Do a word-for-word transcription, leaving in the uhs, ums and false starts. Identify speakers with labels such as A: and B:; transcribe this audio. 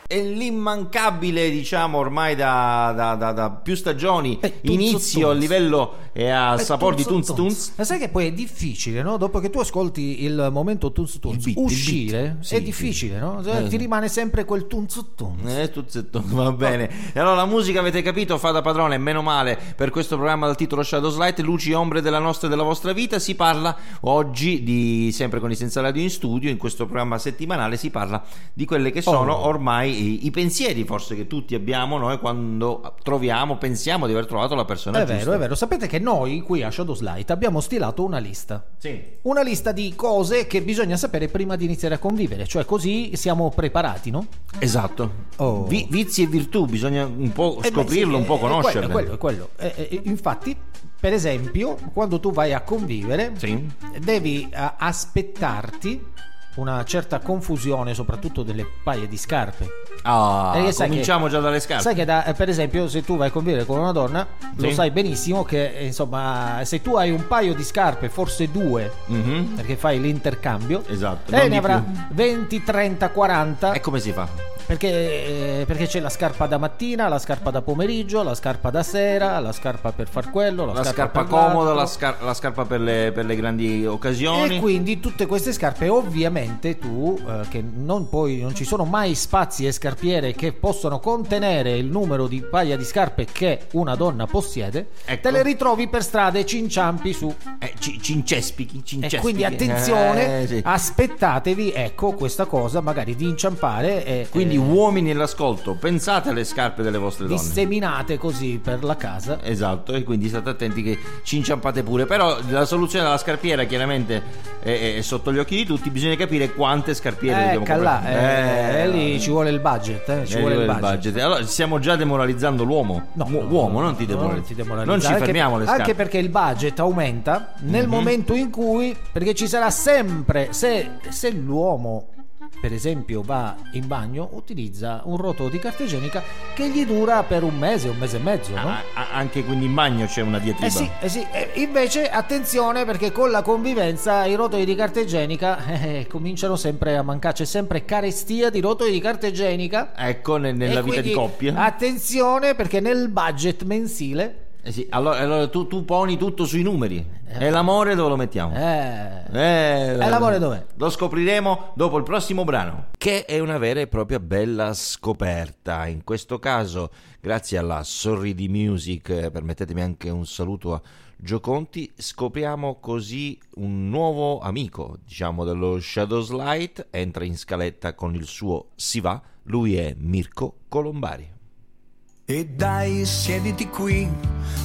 A: È l'immancabile, diciamo, ormai da, da, da, da più stagioni,
B: Eh, tunz,
A: inizio
B: tunz.
A: a livello e a
B: Eh,
A: sapore di
B: tunz,
A: tunz tunz.
B: Ma sai che poi è difficile, no? Dopo che tu ascolti il momento tunz tunz,
A: Il beat, il
B: uscire
A: beat. Sì,
B: è
A: sì.
B: difficile, no? Cioè,
A: Eh.
B: ti rimane sempre quel tunz tunz.
A: Eh, tunz tunz, va bene. E allora la musica, avete capito, fa da padrone, meno male, per questo programma dal titolo Shadows Light, luci e ombre della nostra e della vostra vita. Si parla oggi di, sempre con i Senza Radio in studio, in questo programma settimanale si parla di quelle che sono
B: Oh.
A: ormai i, i pensieri forse che tutti abbiamo noi quando troviamo, pensiamo di aver trovato la persona
B: È
A: giusta.
B: vero, è vero. Sapete che noi qui a Shadows Light abbiamo stilato una lista.
A: Sì.
B: Una lista di cose che bisogna sapere prima di iniziare a convivere, cioè così siamo preparati, no?
A: Esatto.
B: Oh.
A: Vi- vizi e virtù, bisogna un po'
B: Eh beh,
A: scoprirlo,
B: sì,
A: un po'
B: è- è
A: conoscerle.
B: Quello, è quello, è quello. Eh, eh, infatti, per esempio, quando tu vai a convivere,
A: Sì.
B: devi eh, aspettarti una certa confusione, soprattutto delle paia di scarpe.
A: Ah,
B: Perché sai
A: cominciamo
B: che-
A: già dalle scarpe.
B: Sai che da- eh, per esempio se tu vai a convivere con una donna, lo
A: Sì.
B: sai benissimo che eh, insomma se tu hai un paio di scarpe, forse due,
A: Mhm.
B: perché fai l'intercambio,
A: Esatto,
B: lei
A: non
B: ne
A: di
B: avrà
A: più.
B: venti, trenta, quaranta,
A: E come si fa?
B: perché, eh, perché c'è la scarpa da mattina, la scarpa da pomeriggio, la scarpa da sera, la scarpa per far quello, la,
A: La scarpa
B: per
A: comoda,
B: l'altro.
A: la, scar- la scarpa per le, per le grandi occasioni.
B: E quindi tutte queste scarpe, ovviamente tu eh, che non puoi, non ci sono mai spazi e scarpiere che possono contenere il numero di paia di scarpe che una donna possiede,
A: Ecco.
B: te le ritrovi per strada e ci inciampi su.
A: Eh, ci, cincespichi,
B: E
A: cincespichi.
B: quindi attenzione,
A: Eh, sì.
B: aspettatevi, ecco, questa cosa magari di inciampare e
A: Quindi
B: e
A: uomini all'ascolto, pensate alle scarpe delle vostre donne.
B: disseminate così per la casa.
A: Esatto, e quindi state attenti che ci inciampate pure. Però la soluzione della scarpiera chiaramente è, è sotto gli occhi di tutti. Bisogna capire quante scarpiere dobbiamo
B: Ecco là,
A: comprare.
B: eh, eh, lì ci vuole il budget, eh, ci
A: Eh,
B: vuole il
A: il
B: budget.
A: budget. Allora stiamo già demoralizzando l'uomo.
B: No,
A: Mu-
B: no,
A: uomo,
B: no,
A: non ti
B: no,
A: demoralizzi.
B: non ti demoralizzi.
A: Non ci
B: Anche-
A: fermiamo le scarpe.
B: Anche perché il budget aumenta nel
A: Mhm.
B: momento in cui, perché ci sarà sempre, se, se l'uomo per esempio va in bagno, utilizza un rotolo di carta igienica che gli dura per un mese, un mese e mezzo, no?
A: Ah, ah, anche quindi in bagno c'è una diatriba.
B: Eh sì, eh sì. Eh, invece attenzione, perché con la convivenza i rotoli di carta igienica eh, cominciano sempre a mancare, c'è sempre carestia di rotoli di carta igienica.
A: Ecco, ne- nella
B: E
A: vita di
B: quindi
A: coppia.
B: attenzione, perché nel budget mensile
A: Eh sì, allora, allora tu, tu poni tutto sui numeri. E l'amore dove lo mettiamo?
B: eh,
A: Eh,
B: E l'amore dov'è?
A: Lo scopriremo dopo il prossimo brano, che è una vera e propria bella scoperta. In questo caso, grazie alla Sorridi Music, eh, permettetemi anche un saluto a Gio Conti, scopriamo così un nuovo amico, diciamo, dello Shadows Light. Entra in scaletta con il suo Si va, lui è Mirko Colombari.
C: E dai, siediti qui,